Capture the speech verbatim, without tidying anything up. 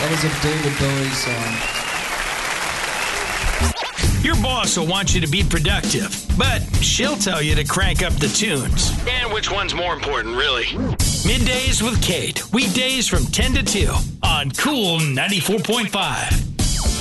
That was a David Bowie song. Your boss will want you to be productive, but she'll tell you to crank up the tunes. And which one's more important, really? Middays with Kate. Weekdays from ten to two on Cool ninety-four point five.